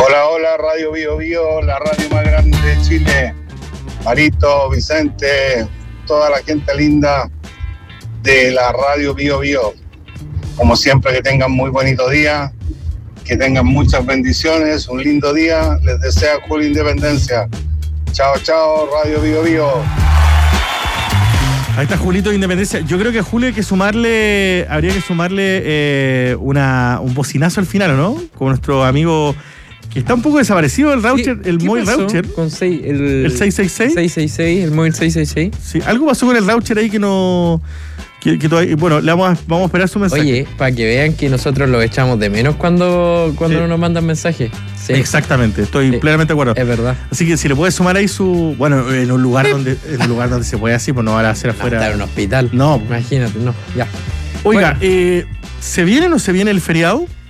Hola, hola, Radio Bio Bio, la radio más grande de Chile. Marito, Vicente, toda la gente linda de la Radio Bio Bio. Como siempre, que tengan muy bonito día, que tengan muchas bendiciones, un lindo día. Les desea Julio Independencia. Chao, chao, Radio Bio Bio. Ahí está Julito de Independencia. Yo creo que a Julio habría que sumarle un bocinazo al final, ¿o no? Como nuestro amigo que está un poco desaparecido, el Raucher, el móvil Raucher. Con el 666. 666, el móvil 666. Sí, algo pasó con el Raucher ahí que no... Que todavía, bueno, vamos a esperar su mensaje. Oye, para que vean que nosotros lo echamos de menos cuando sí. nos mandan mensajes. Sí. Exactamente, estoy plenamente de acuerdo. Es verdad. Así que si le puedes sumar ahí en un lugar donde se puede así, pues no van a hacer afuera. Hasta en un hospital. No. Imagínate, no, ya. Oiga, ¿se viene o no se viene el feriado?